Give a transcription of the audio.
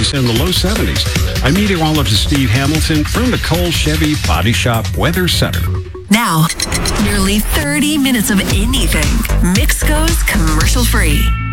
highs in the low 70s. I'm meteorologist Steve Hamilton from the Cole Chevy Body Shop Weather Center. Now, nearly 30 minutes of anything. Mixco's commercial free.